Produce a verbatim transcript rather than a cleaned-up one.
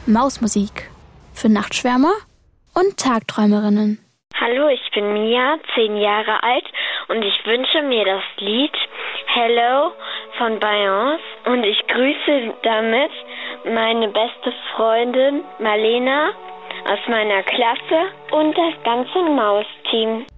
Mausmusik für Nachtschwärmer und Tagträumerinnen. Hallo, ich bin Mia, zehn Jahre alt und ich wünsche mir das Lied Hello von Beyoncé und ich grüße damit meine beste Freundin Marlena aus meiner Klasse und das ganze Mausteam.